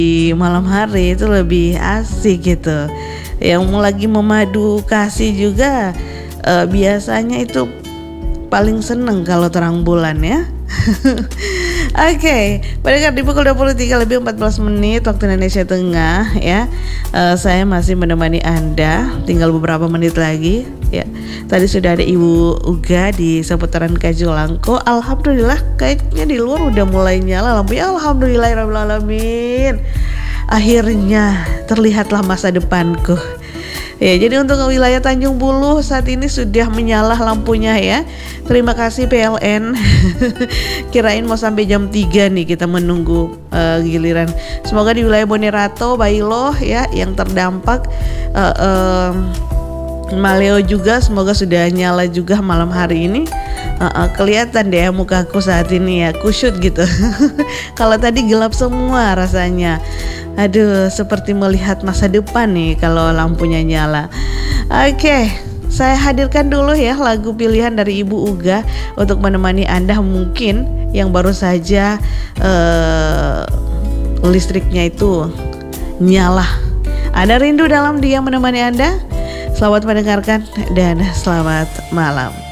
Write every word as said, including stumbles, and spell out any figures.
di malam hari itu lebih asik gitu. Yang mau lagi memadu kasih juga uh, biasanya itu paling seneng kalau terang bulan ya. Oke, okay. Pada di pukul dua puluh tiga lebih empat belas menit waktu Indonesia Tengah ya. Uh, saya masih menemani Anda, tinggal beberapa menit lagi ya. Tadi sudah ada Ibu Uga di seputaran Kajulangko. Alhamdulillah kayaknya di luar udah mulai nyala lampunya. Alhamdulillahirabbil alamin. Akhirnya terlihatlah masa depanku. Ya, jadi untuk wilayah Tanjung Buluh saat ini sudah menyala lampunya ya. Terima kasih P L N. Kirain mau sampai jam tiga nih kita menunggu uh, giliran. Semoga di wilayah Bonerato, Bailo ya yang terdampak uh, uh, Maleo juga semoga sudah nyala juga malam hari ini. Uh, uh, kelihatan deh mukaku saat ini ya kusyut gitu. Kalau tadi gelap semua rasanya. Aduh, seperti melihat masa depan nih kalau lampunya nyala. Oke, saya hadirkan dulu ya lagu pilihan dari Ibu Uga untuk menemani Anda mungkin yang baru saja uh, listriknya itu nyala. Ada rindu dalam dia menemani Anda. Selamat mendengarkan dan selamat malam.